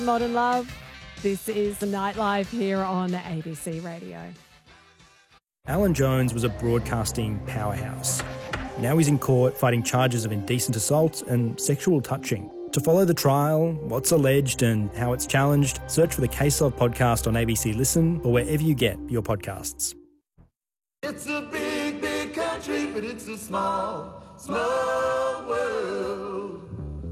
Modern Love. This is the Nightlife here on ABC Radio. Alan Jones was a broadcasting powerhouse. Now he's in court fighting charges of indecent assault and sexual touching. To follow the trial, what's alleged and how it's challenged, search for the Case Of podcast on ABC Listen or wherever you get your podcasts. It's a big, big country, but it's a small, small world.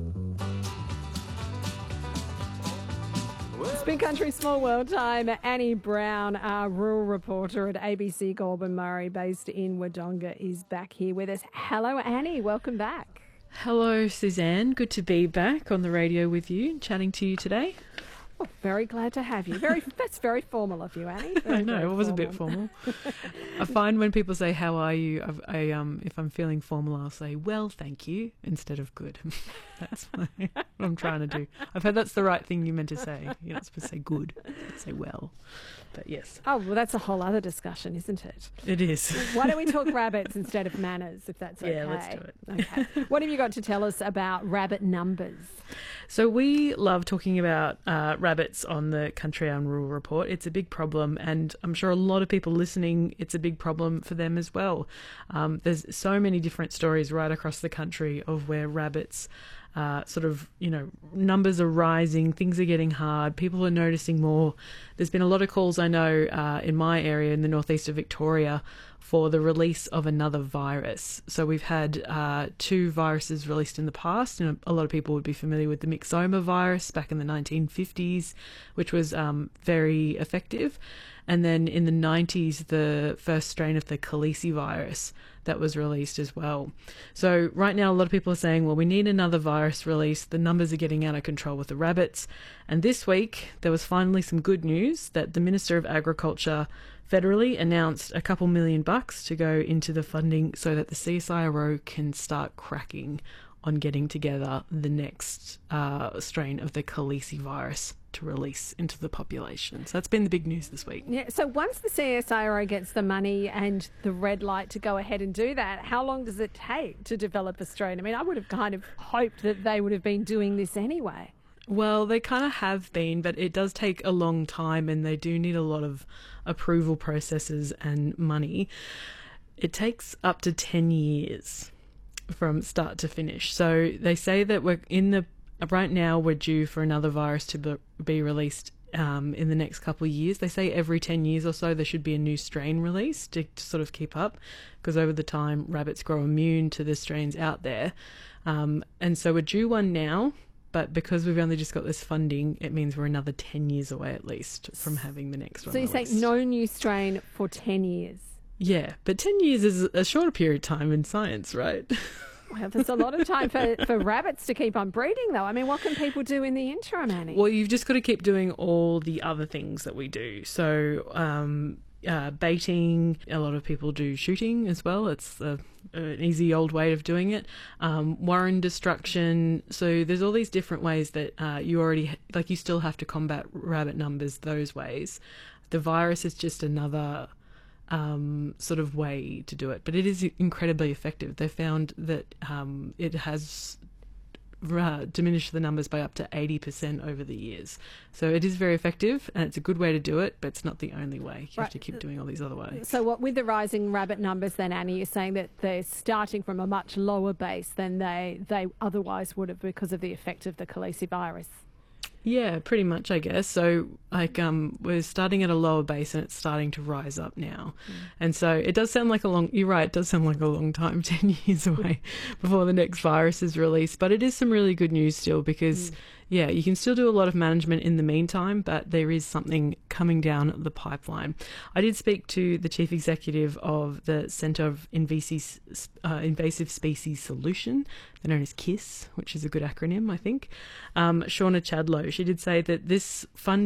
It's Big Country, Small World time. Annie Brown, our rural reporter at ABC Goulburn Murray, based in Wodonga, is back here with us. Hello, Annie. Welcome back. Hello, Suzanne. Good to be back on the radio with you, chatting to you today. Oh, very glad to have you. That's very formal of you, Annie. I know, it was a bit formal. I find when people say, how are you, if I'm feeling formal, I'll say, well, thank you, instead of good. That's what I'm trying to do. I've heard that's the right thing you meant to say. You're not supposed to say good, you're supposed to say well. But yes. Oh, well, that's a whole other discussion, isn't it? It is. Why don't we talk rabbits instead of manners, if that's okay? Yeah, let's do it. Okay. What have you got to tell us about rabbit numbers? So we love talking about rabbits on the Country and Rural Report. It's a big problem, and I'm sure a lot of people listening, it's a big problem for them as well. There's so many different stories right across the country of where rabbits numbers are rising, things are getting hard, people are noticing more. There's been a lot of calls, I know, in my area in the northeast of Victoria for the release of another virus. So we've had 2 viruses released in the past, and a lot of people would be familiar with the myxoma virus back in the 1950s, which was very effective. And then in the 90s, the first strain of the Khaleesi virus that was released as well. So right now, a lot of people are saying, well, we need another virus released. The numbers are getting out of control with the rabbits. And this week, there was finally some good news that the Minister of Agriculture federally announced a couple $1 million to go into the funding so that the CSIRO can start cracking on getting together the next strain of the Khaleesi virus to release into the population. So that's been the big news this week. Yeah. So once the CSIRO gets the money and the red light to go ahead and do that, how long does it take to develop a strain? I mean, I would have kind of hoped that they would have been doing this anyway. Well, they kind of have been, but it does take a long time, and they do need a lot of approval processes and money. It takes up to 10 years from start to finish. So they say that right now we're due for another virus to be released in the next couple of years. They say every 10 years or so there should be a new strain released to sort of keep up, because over the time rabbits grow immune to the strains out there. And so we're due one now, but because we've only just got this funding, it means we're another 10 years away at least from having the next one. So you say no new strain for 10 years? Yeah, but 10 years is a shorter period of time in science, right? Well, there's a lot of time for rabbits to keep on breeding, though. I mean, what can people do in the interim, Annie? Well, you've just got to keep doing all the other things that we do. So baiting, a lot of people do shooting as well. It's an easy old way of doing it. Warren destruction. So there's all these different ways that you still have to combat rabbit numbers those ways. The virus is just another sort of way to do it, but it is incredibly effective. They found that it has diminished the numbers by up to 80% over the years. So it is very effective, and it's a good way to do it, but it's not the only way. You have to keep doing all these other ways. So what with the rising rabbit numbers then, Annie, you're saying that they're starting from a much lower base than they otherwise would have because of the effect of the Khaleesi virus? Yeah, pretty much, I guess. So, we're starting at a lower base and it's starting to rise up now. And so it does sound like you're right, it does sound like a long time, 10 years away before the next virus is released. But it is some really good news still because, you can still do a lot of management in the meantime, but there is something coming down the pipeline. I did speak to the chief executive of the Centre of Invasive Species Solution. They're known as KISS, which is a good acronym, I think. Shauna Chadlow. She did say that this funding